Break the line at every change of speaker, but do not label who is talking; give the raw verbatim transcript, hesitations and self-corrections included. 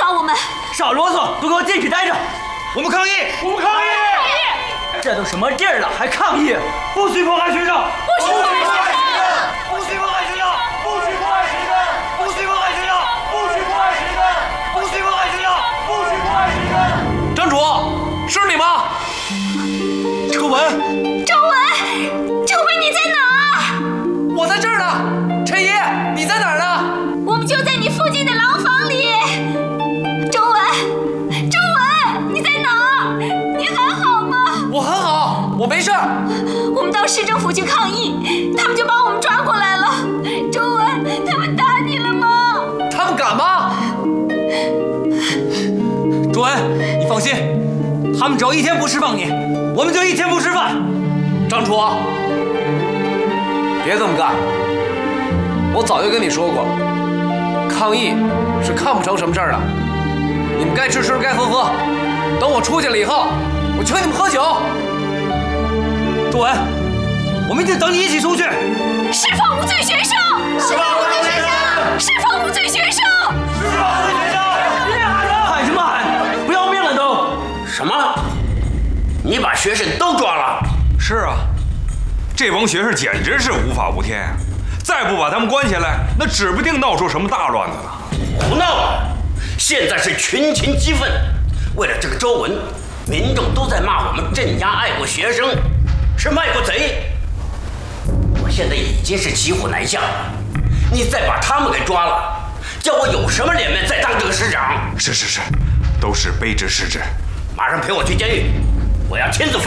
抓我们！
少啰嗦，都给我进去待着！
我们抗议！我们抗议！
这都什么地儿了，还抗议？不许迫害学生！
不许迫害学生！
不许迫害学生！不许迫害学生！不许迫害学生！不许迫害学生！不许迫害学生！不许迫害学生！
张主，是你吗？
周文，
周文，周文，你在哪？
我在这儿呢。陈姨，你在哪儿呢？
我们就在你附近的牢房里。周文，周文，你在哪？你还好吗？
我很好，我没事儿。
我们到市政府去抗议，他们就把我们抓过来了。周文，他们打你了吗？
他们敢吗？
朱文，你放心，他们只要一天不释放你，我们就一天不吃饭。
张楚，别这么干！我早就跟你说过，抗议是看不成什么事儿的。你们该吃吃，该喝喝。等我出去了以后，我请你们喝酒。
朱文，我们一定等你一起出去。
释放无罪学生！释放无罪学生！释放无罪学生！
释放无罪学生！
别喊了！喊什么喊？不要命了都！
什么？你把学生都抓了？
是啊，这帮学生简直是无法无天啊！再不把他们关起来，那指不定闹出什么大乱子呢。
胡闹啊！现在是群情激愤，为了这个周文，民众都在骂我们镇压爱国学生是卖国贼。我现在已经是骑虎难下了，你再把他们给抓了，叫我有什么脸面再当这个市长？
是是是，都是卑职失职。
马上陪我去监狱，我要亲自。